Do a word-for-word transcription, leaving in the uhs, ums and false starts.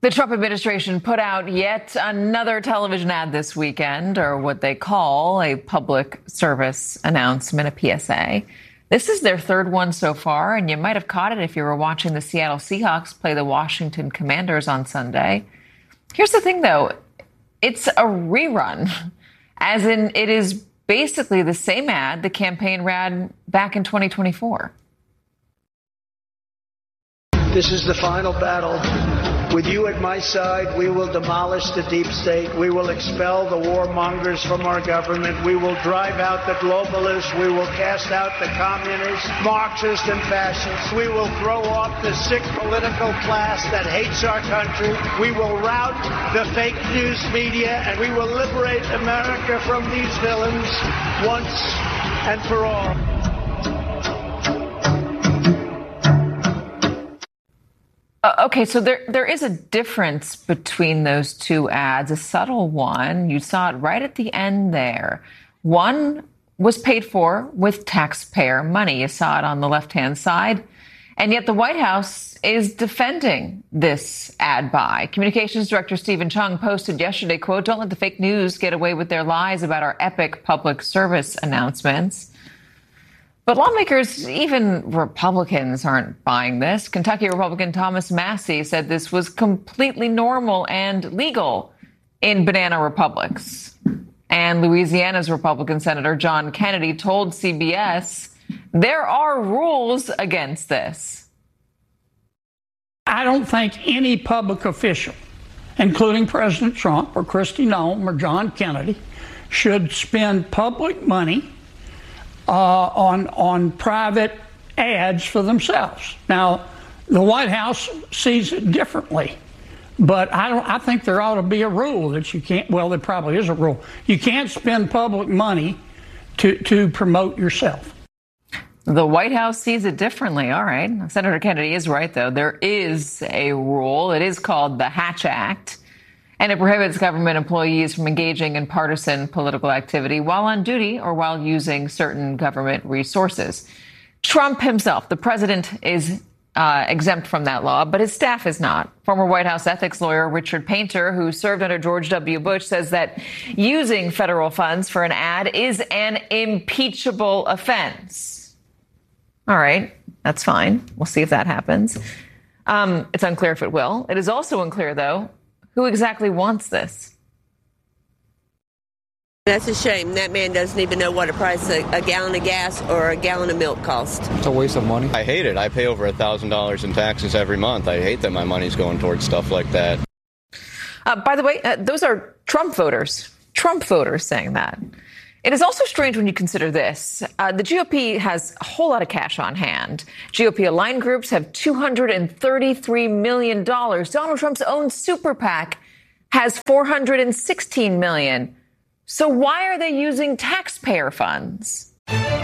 The Trump administration put out yet another television ad this weekend, or what they call a public service announcement, a P S A. This is their third one so far, and you might have caught it if you were watching the Seattle Seahawks play the Washington Commanders on Sunday. Here's the thing, though. It's a rerun, as in it is basically the same ad the campaign ran back in twenty twenty-four. This is the final battle. With you at my side, we will demolish the deep state. We will expel the warmongers from our government. We will drive out the globalists. We will cast out the communists, Marxists, and fascists. We will throw off the sick political class that hates our country. We will rout the fake news media, and we will liberate America from these villains once and for all. Uh, okay, so there there is a difference between those two ads, a subtle one. You saw it right at the end there. One was paid for with taxpayer money. You saw it on the left-hand side. And yet the White House is defending this ad buy. Communications Director Stephen Chung posted yesterday, quote, "Don't let the fake news get away with their lies about our epic public service announcements." But lawmakers, even Republicans, aren't buying this. Kentucky Republican Thomas Massie said this was completely normal and legal in banana republics. And Louisiana's Republican Senator John Kennedy told C B S there are rules against this. I don't think any public official, including President Trump or Kristi Noem or John Kennedy, should spend public money Uh, on on private ads for themselves. Now, the White House sees it differently, but I don't. I think there ought to be a rule that you can't. Well, there probably is a rule. You can't spend public money to to promote yourself. The White House sees it differently. All right, Senator Kennedy is right, though. There is a rule. It is called the Hatch Act. And it prohibits government employees from engaging in partisan political activity while on duty or while using certain government resources. Trump himself, the president, is uh, exempt from that law, but his staff is not. Former White House ethics lawyer Richard Painter, who served under George W. Bush, says that using federal funds for an ad is an impeachable offense. All right, that's fine. We'll see if that happens. Um, it's unclear if it will. It is also unclear, though, who exactly wants this? That's a shame. That man doesn't even know what a price a, a gallon of gas or a gallon of milk costs. It's a waste of money. I hate it. I pay over one thousand dollars in taxes every month. I hate that my money's going towards stuff like that. Uh, by the way, uh, those are Trump voters. Trump voters saying that. It is also strange when you consider this. Uh, the G O P has a whole lot of cash on hand. G O P-aligned groups have two hundred thirty-three million dollars. Donald Trump's own super PAC has four hundred sixteen million dollars. So why are they using taxpayer funds?